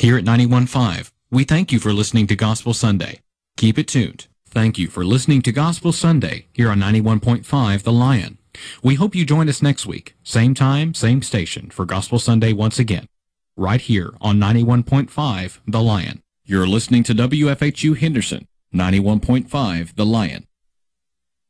Here at 91.5, we thank you for listening to Gospel Sunday. Keep it tuned. Thank you for listening to Gospel Sunday here on 91.5 The Lion. We hope you join us next week, same time, same station, for Gospel Sunday once again, right here on 91.5 The Lion. You're listening to WFHU Henderson, 91.5 The Lion.